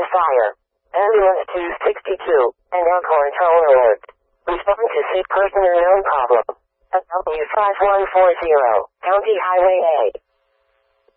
fire. Ambulance 262, and Elkhorn Toll Road. Respond to sick person or known problem. W5140, County Highway A.